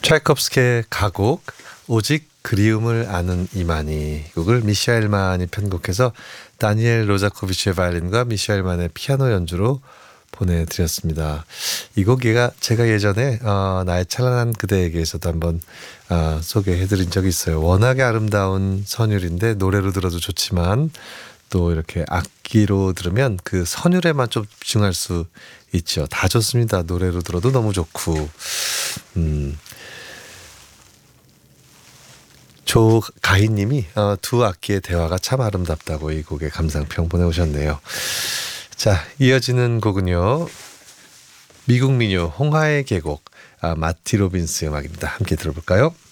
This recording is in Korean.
차이콥스키의 가곡 오직 그리움을 아는 이만희 곡을 미샤엘 만이 편곡해서 다니엘 로자코비치의 바이올린과 미샤엘 만의 피아노 연주로 보내드렸습니다. 이 곡이가 제가 예전에 나의 찬란한 그대에게에서도 한번 소개해드린 적이 있어요. 워낙에 아름다운 선율인데 노래로 들어도 좋지만 또 이렇게 악기로 들으면 그 선율에만 좀 집중할 수 있죠. 다 좋습니다. 노래로 들어도 너무 좋고. 조가희님이 두 악기의 대화가 참 아름답다고 이 곡의 감상평 보내오셨네요. 자, 이어지는 곡은요. 미국 민요 홍하의 계곡 마티 로빈스 음악입니다. 함께 들어볼까요?